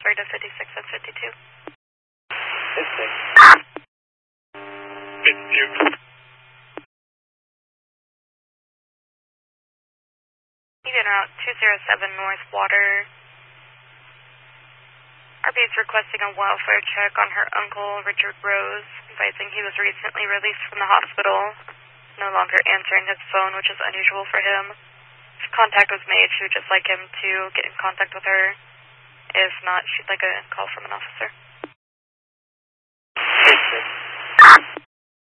Sorry to 56 and 52. 52. Even Route 207 North Water. RB is requesting a welfare check on her uncle, Richard Rose, advising he was recently released from the hospital, no longer answering his phone, which is unusual for him. If contact was made, she would just like him to get in contact with her. If not, she'd like a call from an officer.